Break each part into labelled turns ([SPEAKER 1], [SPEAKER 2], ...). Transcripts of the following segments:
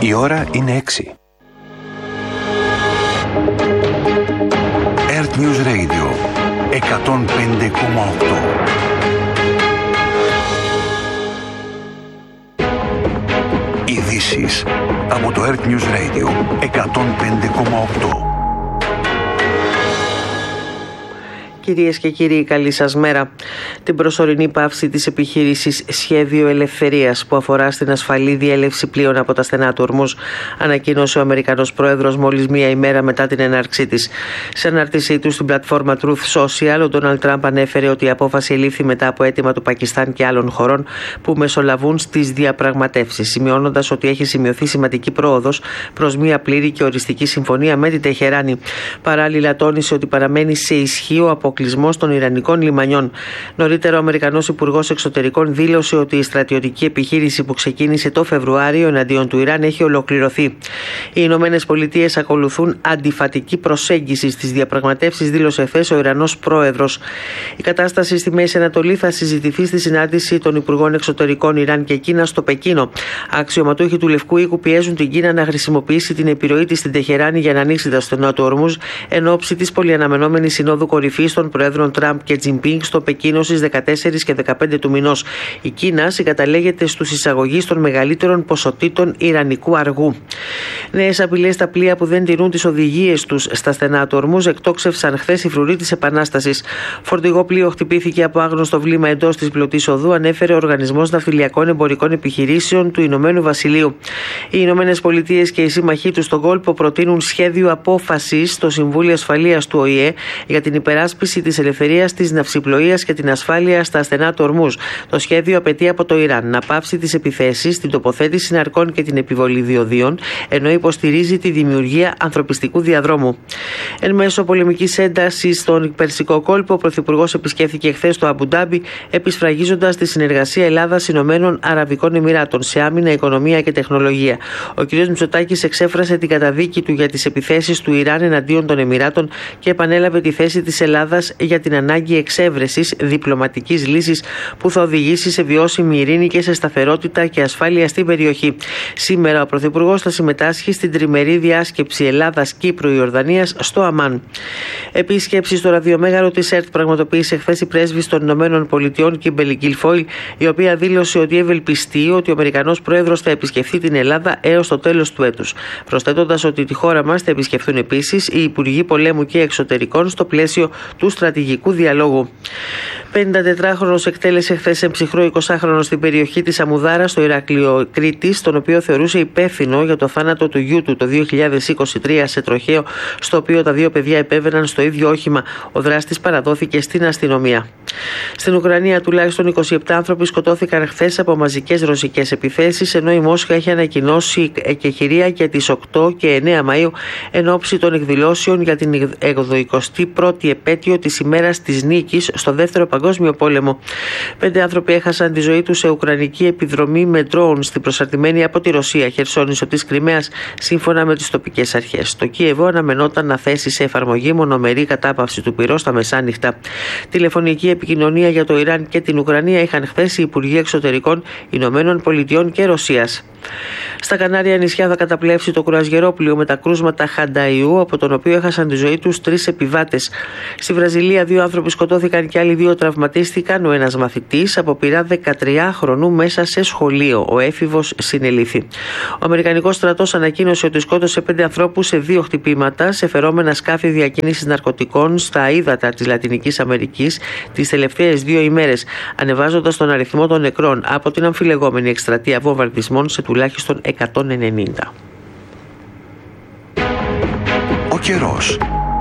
[SPEAKER 1] Η ώρα είναι 6. Earth News Radio 105,8. Ειδήσεις από το Earth News Radio 105,8.
[SPEAKER 2] Κυρίες και κύριοι, καλή σας μέρα. Την προσωρινή πάυση της επιχείρησης Σχέδιο Ελευθερίας που αφορά στην ασφαλή διέλευση πλοίων από τα στενά του Ορμούζ ανακοίνωσε ο Αμερικανός Πρόεδρος μόλις μία ημέρα μετά την έναρξή της. Σε ανάρτησή του στην πλατφόρμα Truth Social, ο Ντόναλντ Τραμπ ανέφερε ότι η απόφαση ελήφθη μετά από αίτημα του Πακιστάν και άλλων χωρών που μεσολαβούν στις διαπραγματεύσεις, σημειώνοντας ότι έχει σημειωθεί σημαντική πρόοδος προς μία πλήρη και οριστική συμφωνία με την Τεχεράνη. Παράλληλα, τόνισε ότι παραμένει σε ισχύ ο αποκλεισμός των Ιρανικών λιμανιών. Νωρίτερα, ο Αμερικανός Υπουργός Εξωτερικών δήλωσε ότι η στρατιωτική επιχείρηση που ξεκίνησε το Φεβρουάριο εναντίον του Ιράν έχει ολοκληρωθεί. Οι Ηνωμένες Πολιτείες ακολουθούν αντιφατική προσέγγιση στις διαπραγματεύσεις, δήλωσε χθες ο Ιρανός Πρόεδρος. Η κατάσταση στη Μέση Ανατολή θα συζητηθεί στη συνάντηση των Υπουργών Εξωτερικών Ιράν και Κίνας στο Πεκίνο. Αξιωματούχοι του Λευκού Οίκου πιέζουν την Κίνα να χρησιμοποιήσει την επιρροή της στην Τεχεράνη για να ανοίξει τα στενά του Ορμούζ εν ώψη της πολυαναμενόμενης συνόδου κορυφής των Προέδρων Τραμπ και Τζιμπίνγκ στο Πεκίνο στις 14 και 15 του μηνός. Η Κίνα συγκαταλέγεται στους εισαγωγείς των μεγαλύτερων ποσοτήτων ιρανικού αργού. Νέες απειλές στα πλοία που δεν τηρούν τις οδηγίες τους στα στενά του Ορμούζ εκτόξευσαν χθες οι φρουροί της Επανάστασης. Φορτηγό πλοίο χτυπήθηκε από άγνωστο βλήμα εντός της πλωτής οδού, ανέφερε ο Οργανισμός Ναυτιλιακών Εμπορικών Επιχειρήσεων του Ηνωμένου Βασιλείου. Οι Ηνωμένες Πολιτείες και οι σύμμαχοί τους στον κόλπο προτείνουν σχέδιο απόφασης στο Συμβούλιο Ασφαλείας του ΟΗΕ για την υπεράσπιση της ελευθερίας της ναυσιπλοείας και την ασφάλεια στα στενά του Ορμούζ. Το σχέδιο απαιτεί από το Ιράν να πάυσει τις επιθέσεις, την τοποθέτηση ναρκών και την επιβολή διοδίων, ενώ υποστηρίζει τη δημιουργία ανθρωπιστικού διαδρόμου. Εν μέσω πολεμικής έντασης στον Περσικό κόλπο, ο Πρωθυπουργός επισκέφθηκε χθες το Αμπουντάμπι, επισφραγίζοντας τη συνεργασία Ελλάδας-Ηνωμένων Αραβικών Εμιράτων σε άμυνα, οικονομία και τεχνολογία. Ο κ. Μητσοτάκης εξέφρασε την καταδίκη του για τις επιθέσεις του Ιράν εναντίον των Εμιράτων και επανέλαβε τη θέση της Ελλάδας για την ανάγκη εξέβρεσης διπλωματικής λύσης που θα οδηγήσει σε βιώσιμη ειρήνη και σε σταθερότητα και ασφάλεια στην περιοχή. Σήμερα ο Πρωθυπουργός θα συμμετάσχει στην τριμερή διάσκεψη Ελλάδας-Κύπρου-Ιορδανίας στο Αμάν. Επίσκεψη στο ραδιομέγαρο της ΕΡΤ πραγματοποίησε χθες η πρέσβης των Ηνωμένων Πολιτειών Κίμπερλι Γκίλφοιλ, η οποία δήλωσε ότι ευελπιστεί ότι ο Αμερικανός Πρόεδρος θα επισκεφθεί την Ελλάδα έως το τέλος του έτους, προσθέτοντας ότι τη χώρα μας θα επισκεφθούν επίσης οι Υπουργοί Πολέμου και Εξωτερικών στο πλαίσιο του στρατηγικού διαλόγου. 54χρονος εκτέλεσε χθες ψυχρό 20χρονο στην περιοχή της Αμουδάρα στο Ηράκλειο Κρήτης, τον οποίο θεωρούσε υπεύθυνο για το θάνατο του γιού του το 2023 σε τροχαίο, στο οποίο τα δύο παιδιά επέβαιναν στο ίδιο όχημα. Ο δράστης παραδόθηκε στην αστυνομία. Στην Ουκρανία τουλάχιστον 27 άνθρωποι σκοτώθηκαν χθες από μαζικές ρωσικές επιθέσεις, ενώ η Μόσχα έχει ανακοινώσει εκεχηρία για τις 8 και 9 Μαΐου εν ώψη των εκδηλώσεων για την 81η επέτειο της ημέρας της νίκης στο Δεύτερο Παγκόσμιο Πόλεμο. 5 άνθρωποι έχασαν τη ζωή τους σε ουκρανική επιδρομή με ντρόουν στην προσαρτημένη από τη Ρωσία Χερσόνησο της Κριμαίας, σύμφωνα με τις τοπικές αρχές. Το Κίεβο αναμενόταν να θέσει σε εφαρμογή μονομερή κατάπαυση του πυρός στα μεσάνυχτα. Τηλεφωνική επικοινωνία για το Ιράν και την Ουκρανία είχαν χθες οι Υπουργοί Εξωτερικών Ηνωμένων Πολιτειών και Ρωσίας. Στα Κανάρια νησιά θα καταπλέψει το κρουαζιερόπλοιο με τα κρούσματα Χανταϊού, από τον οποίο έχασαν τη ζωή τους 3 επιβάτες. Στη Βραζιλία 2 άνθρωποι σκοτώθηκαν και άλλοι 2 τραυματίστηκαν. Ο ένας μαθητής από πειρά 13χρονου μέσα σε σχολείο. Ο έφηβος συνελήφθη. Ο Αμερικανικός στρατός ανακοίνωσε ότι σκότωσε 5 ανθρώπους σε 2 χτυπήματα σε φερόμενα σκάφη διακίνησης ναρκωτικών στα ύδατα της Λατινικής Αμερικής τις τελευταίες 2 ημέρες, ανεβάζοντας τον αριθμό των νεκρών από την αμφιλεγόμενη εκστρατεία βομβαρδισμών σε τουλάχιστον 190.
[SPEAKER 1] Ο καιρός.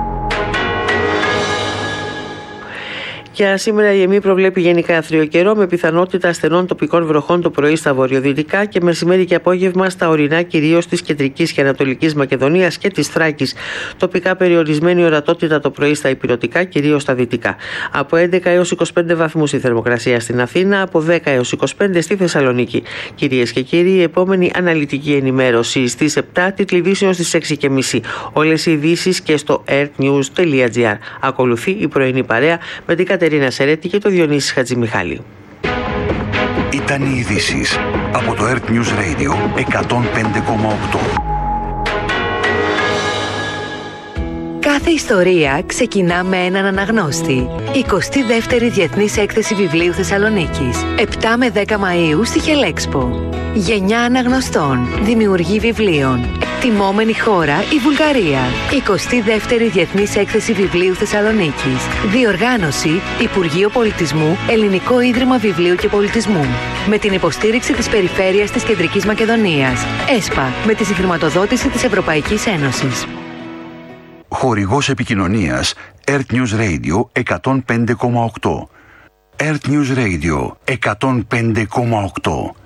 [SPEAKER 2] Για σήμερα η ΕΜΗ προβλέπει γενικά άθριο καιρό με πιθανότητα ασθενών τοπικών βροχών το πρωί στα βορειοδυτικά και μεσημέρι και απόγευμα στα ορεινά κυρίως της κεντρικής και ανατολικής Μακεδονίας και της Θράκης. Τοπικά περιορισμένη ορατότητα το πρωί στα ηπειρωτικά, κυρίως στα δυτικά. Από 11 έως 25 βαθμούς η θερμοκρασία στην Αθήνα, από 10 έως 25 στη Θεσσαλονίκη. Κυρίες και κύριοι, η επόμενη αναλυτική ενημέρωση στις 7, τίτλοι ειδήσεων στις 6:30. Όλες οι ειδήσεις και στο earthnews.gr. Ακολουθεί η πρωινή παρέα με την Κατερίνα Σερέτη και το Διονύση Χατζημιχάλη.
[SPEAKER 1] Ήταν οι ειδήσεις από το Earth News Radio 105,8.
[SPEAKER 3] Κάθε ιστορία ξεκινά με έναν αναγνώστη. 22η Διεθνής Έκθεση Βιβλίου Θεσσαλονίκης. 7 με 10 Μαΐου στη Χελέξπο. Γενιά αναγνωστών, δημιουργοί βιβλίων. Τιμόμενη χώρα η Βουλγαρία. 22η Διεθνής Έκθεση Βιβλίου Θεσσαλονίκης. Διοργάνωση Υπουργείο Πολιτισμού, Ελληνικό Ίδρυμα Βιβλίου και Πολιτισμού. Με την υποστήριξη της Περιφέρειας της Κεντρικής Μακεδονίας. ΕΣΠΑ, με τη συγχρηματοδότηση της Ευρωπαϊκής Ένωσης.
[SPEAKER 1] Χορηγός επικοινωνίας Earth News Radio 105,8. Earth News Radio 105,8.